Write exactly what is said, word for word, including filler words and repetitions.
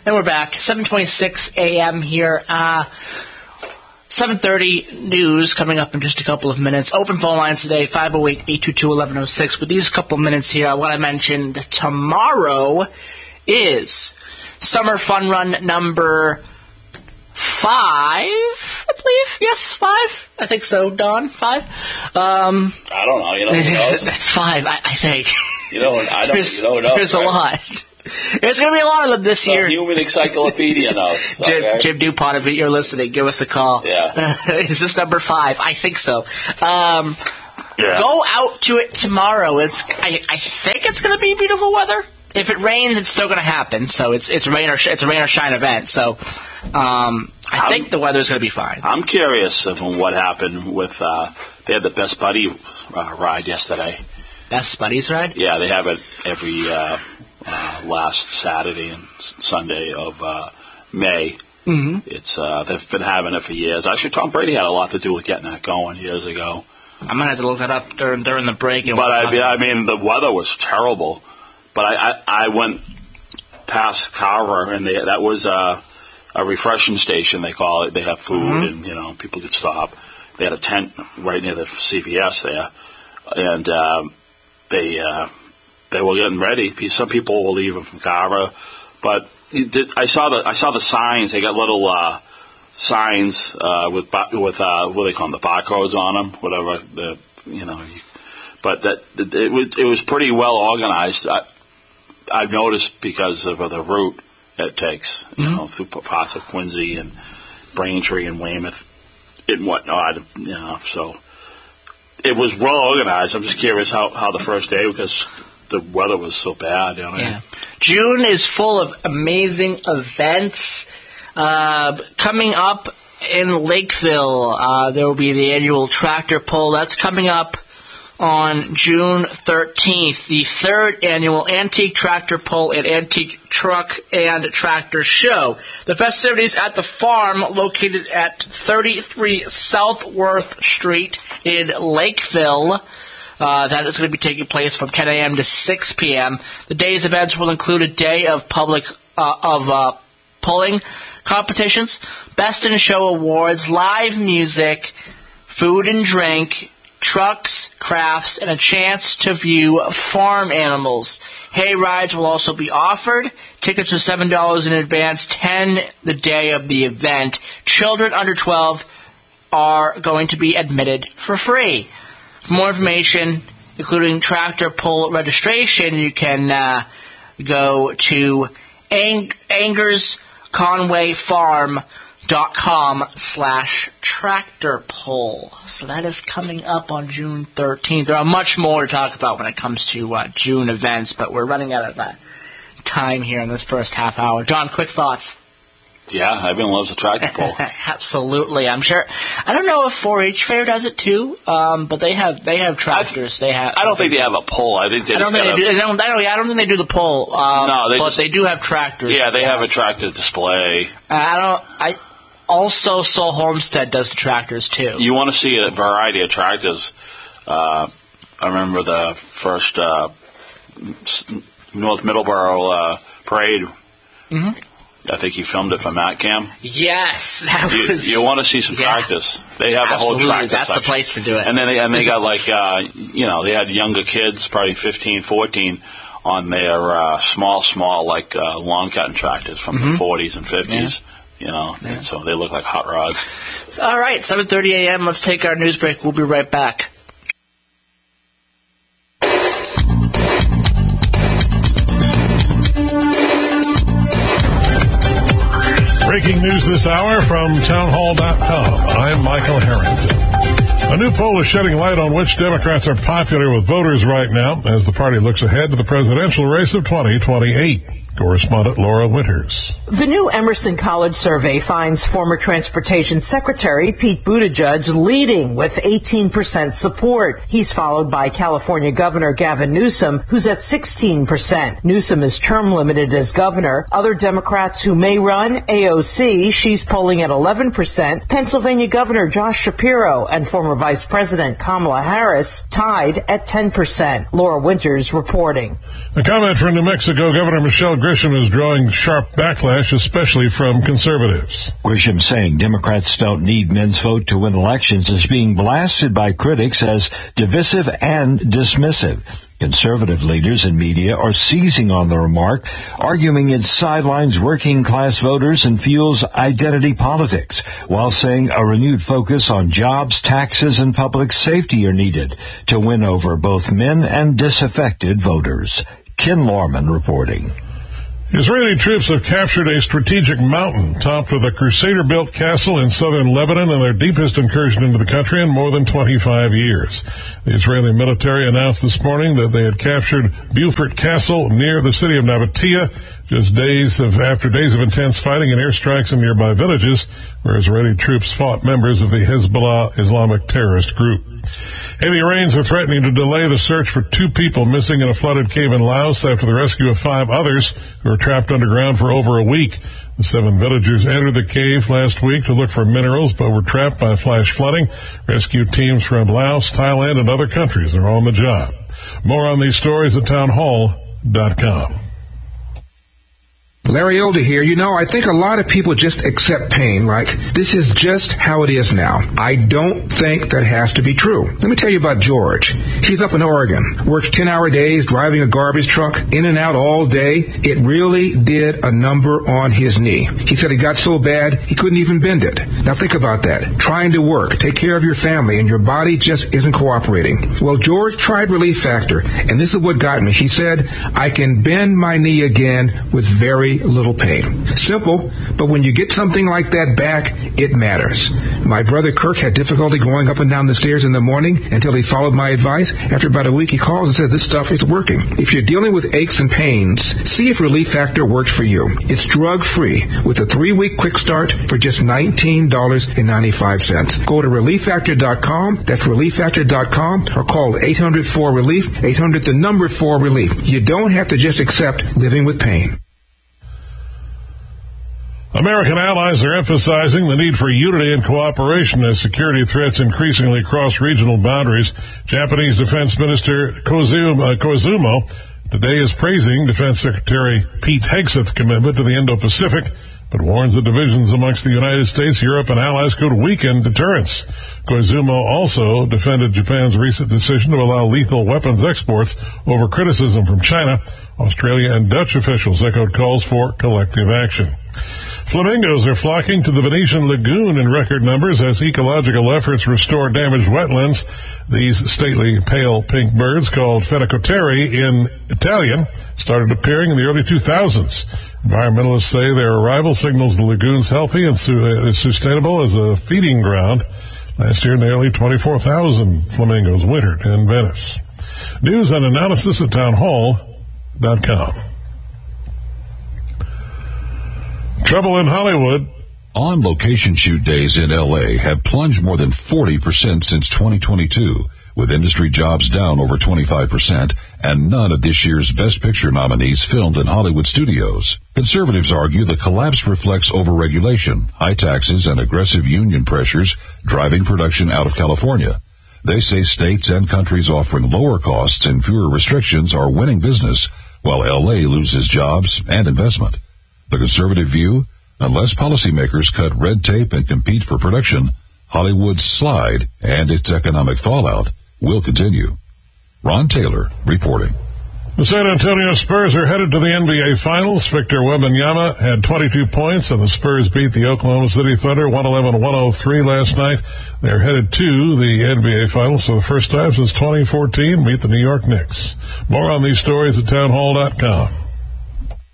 And we're back. seven twenty-six a.m. here. Uh, seven thirty news coming up in just a couple of minutes. Open phone lines today, five oh eight, eight two two, eleven oh six. With these couple of minutes here, I want to mention that tomorrow is Summer Fun Run number five, I believe. Yes, five. I think so, Don. Five. Um, I don't know. You know, that's five. I, I think. You know, I don't. There's, you don't know. There's right? a lot. There's going to be a lot of them this the year. Human encyclopedia knows. Jim, okay. Jim Dupont, if you're listening, give us a call. Yeah. Is this number five? I think so. Um, yeah. Go out to it tomorrow. It's. I, I think it's going to be beautiful weather. If it rains, it's still going to happen. So it's it's rain or sh- it's a rain or shine event. So um, I I'm, think the weather's going to be fine. I'm curious of what happened with. Uh, they had the Best Buddy uh, ride yesterday. Best Buddies ride? Yeah, they have it every uh, uh, last Saturday and Sunday of uh, May. Mm-hmm. It's uh, they've been having it for years. Actually, Tom Brady had a lot to do with getting that going years ago. I'm gonna have to look that up during during the break. But I mean, I mean, the weather was terrible. But I, I, I went past Carver, and they, that was uh, a refreshing station, they call it. They have food, mm-hmm. and, you know, people could stop. They had a tent right near the C V S there, and uh, they uh, they were getting ready. Some people were leaving from Carver, but did, I saw the I saw the signs. They got little uh, signs uh, with with uh, what do they call them, the barcodes on them, whatever the you know. But that it was it was pretty well organized. I, I've noticed because of the route it takes, you mm-hmm. know, through parts of Quincy and Braintree and Weymouth and whatnot, you know, so it was well organized. I'm just curious how, how the first day, because the weather was so bad, you know. Yeah. June is full of amazing events. Uh, coming up in Lakeville, uh, there will be the annual tractor pull. That's coming up on June thirteenth, the third annual Antique Tractor Pull and Antique Truck and Tractor Show. The festivities at the farm, located at thirty-three Southworth Street in Lakeville. Uh, that is going to be taking place from ten a.m. to six p.m. The day's events will include a day of public uh, of uh, pulling competitions, Best in Show awards, live music, food and drink, trucks, crafts, and a chance to view farm animals. Hay rides will also be offered. Tickets are seven dollars in advance, ten dollars the day of the event. Children under twelve are going to be admitted for free. For more information, including tractor pull registration, you can uh, go to Ang- Angers Conway Farm. dot com slash tractor pull. So that is coming up on June thirteenth. There are much more to talk about when it comes to uh, June events, but we're running out of uh, time here in this first half hour. John, quick thoughts. Yeah, everyone loves a tractor pull. Absolutely, I'm sure. I don't know if four H Fair does it too, um, but they have they have tractors. I, they have. I don't think they have a pull. I think they. I don't just think they a, do. I don't, I, don't, I don't think they do the pull. Um, no, they but just, they do have tractors. Yeah, they have a tractor display. I don't. I. Also, Sol Homestead does the tractors, too. You want to see a variety of tractors. Uh, I remember the first uh, North Middleborough uh, parade. Mm-hmm. I think you filmed it for Matt Cam. Yes, that you, was... You want to see some yeah. tractors. They have Absolutely. a whole tractor That's section. the place to do it. And then they, and they got like, uh, you know, they had younger kids, probably fifteen, fourteen, on their uh, small, small, like uh, lawn cutting tractors from mm-hmm. the forties and fifties. Yeah. You know, yeah. so they look like hot rods. All right, seven thirty a.m. Let's take our news break. We'll be right back. Breaking news this hour from townhall dot com. I'm Michael Harrington. A new poll is shedding light on which Democrats are popular with voters right now as the party looks ahead to the presidential race of twenty twenty-eight. Correspondent Laura Winters. The new Emerson College survey finds former Transportation Secretary Pete Buttigieg leading with eighteen percent support. He's followed by California Governor Gavin Newsom, who's at sixteen percent. Newsom is term limited as governor. Other Democrats who may run, A O C, she's polling at eleven percent. Pennsylvania Governor Josh Shapiro and former Vice President Kamala Harris tied at ten percent. Laura Winters reporting. A comment from New Mexico Governor Michelle Grisham is drawing sharp backlash, especially from conservatives. Grisham saying Democrats don't need men's vote to win elections is being blasted by critics as divisive and dismissive. Conservative leaders and media are seizing on the remark, arguing it sidelines working-class voters and fuels identity politics, while saying a renewed focus on jobs, taxes, and public safety are needed to win over both men and disaffected voters. Ken Lorman reporting. Israeli troops have captured a strategic mountain topped with a Crusader-built castle in southern Lebanon in their deepest incursion into the country in more than twenty-five years. The Israeli military announced this morning that they had captured Beaufort Castle near the city of Nabatea just days of, after days of intense fighting and airstrikes in nearby villages where Israeli troops fought members of the Hezbollah Islamic terrorist group. Heavy rains are threatening to delay the search for two people missing in a flooded cave in Laos after the rescue of five others who were trapped underground for over a week. The seven villagers entered the cave last week to look for minerals but were trapped by flash flooding. Rescue teams from Laos, Thailand, and other countries are on the job. More on these stories at town hall dot com. Larry Elder here. You know, I think a lot of people just accept pain like this is just how it is now. I don't think that has to be true. Let me tell you about George. He's up in Oregon, works ten-hour days, driving a garbage truck, in and out all day. It really did a number on his knee. He said it got so bad he couldn't even bend it. Now think about that. Trying to work, take care of your family, and your body just isn't cooperating. Well, George tried Relief Factor, and this is what got me. He said, I can bend my knee again with very little pain. Simple, but when you get something like that back, it matters. My brother Kirk had difficulty going up and down the stairs in the morning until he followed my advice. After about a week, he calls and says, this stuff is working. If you're dealing with aches and pains, see if Relief Factor works for you. It's drug-free with a three-week quick start for just nineteen dollars and ninety-five cents. Go to relief factor dot com, that's relief factor dot com, or call eight hundred four relief, eight hundred the number four relief. You don't have to just accept living with pain. American allies are emphasizing the need for unity and cooperation as security threats increasingly cross regional boundaries. Japanese Defense Minister Koizumi, Koizumi today is praising Defense Secretary Pete Hegseth's commitment to the Indo-Pacific, but warns that divisions amongst the United States, Europe, and allies could weaken deterrence. Koizumi also defended Japan's recent decision to allow lethal weapons exports over criticism from China. Australia and Dutch officials echoed calls for collective action. Flamingos are flocking to the Venetian Lagoon in record numbers as ecological efforts restore damaged wetlands. These stately pale pink birds, called Fenicotteri in Italian, started appearing in the early two thousands. Environmentalists say their arrival signals the lagoon's healthy and su- sustainable as a feeding ground. Last year, nearly twenty-four thousand flamingos wintered in Venice. News and analysis at town hall dot com. Trouble in Hollywood. On-location shoot days in L A have plunged more than forty percent since twenty twenty-two, with industry jobs down over twenty-five percent, and none of this year's Best Picture nominees filmed in Hollywood studios. Conservatives argue the collapse reflects overregulation, high taxes, and aggressive union pressures driving production out of California. They say states and countries offering lower costs and fewer restrictions are winning business, while L A loses jobs and investment. The conservative view, unless policymakers cut red tape and compete for production, Hollywood's slide and its economic fallout will continue. Ron Taylor reporting. The San Antonio Spurs are headed to the N B A Finals. Victor Wembanyama had twenty-two points, and the Spurs beat the Oklahoma City Thunder one eleven to one oh three last night. They're headed to the N B A Finals for the first time since twenty fourteen, meet the New York Knicks. More on these stories at town hall dot com.